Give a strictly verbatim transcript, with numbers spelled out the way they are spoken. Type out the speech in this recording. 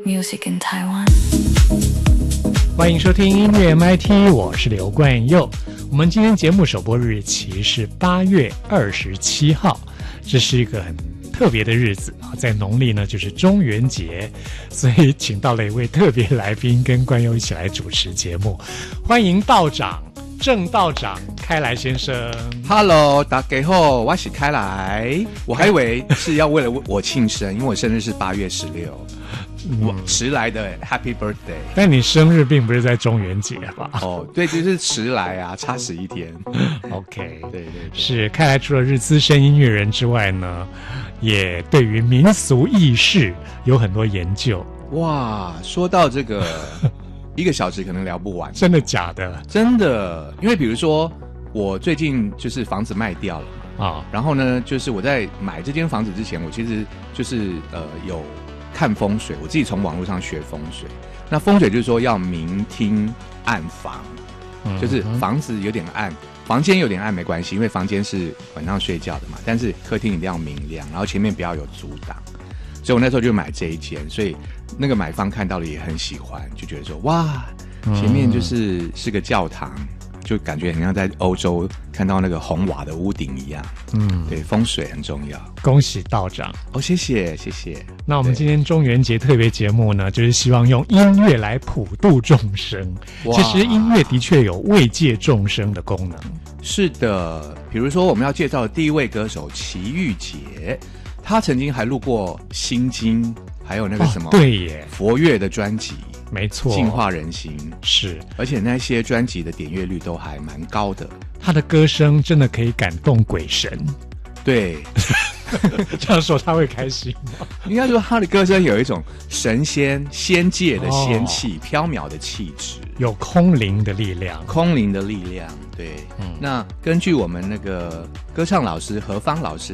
Music in Taiwan。 欢迎收听音乐 M I T， 我是刘冠佑。我们今天节目首播日期是八月二十七号，这是一个很特别的日子啊，在农历呢就是中元节，所以请到了一位特别来宾跟冠佑一起来主持节目，欢迎道长郑道长开来先生。 Hello， 大家好，我是开来。我还以为是要为了我庆生，因为我生日是八月十六，我迟来的 Happy Birthday。 但你生日并不是在中元节吧？ 哦，对，就是迟来啊，差十一天。 OK， 对对对， 是看来除了是资深音乐人之外呢，也对于民俗艺事有很多研究。 哇，说到这个，一个小时可能聊不完。 真的假的？ 真的，因为比如说我最近就是房子卖掉了嘛，啊，然后呢，就是我在买这间房子之前，我其实就是呃有看风水，我自己从网络上学风水。那风水就是说要明厅暗房，嗯，就是房子有点暗，房间有点暗没关系，因为房间是晚上睡觉的嘛，但是客厅一定要明亮，然后前面不要有阻挡。所以我那时候就买这一间，所以那个买方看到了也很喜欢，就觉得说哇，前面就是是个教堂，就感觉很像在欧洲看到那个红瓦的屋顶一样。嗯，对，风水很重要。 恭喜道长哦，谢谢谢谢。 那我们今天中元节特别节目呢，就是希望用音乐来普度众生。其实音乐的确有慰藉众生的功能。 是的，比如说我们要介绍的第一位歌手齐豫杰，他曾经还录过《心经》，还有那个什么、 哦、对耶佛乐的专辑， 没错， 净化人心是， 而且那些专辑的点阅率都还蛮高的。 他的歌声真的可以感动鬼神。 对， 这样说他会开心吗？ 应该说他的歌声有一种神仙仙界的仙气，哦、缥缈的气质， 有空灵的力量， 空灵的力量。对，嗯，那根据我们那个歌唱老师何芳老师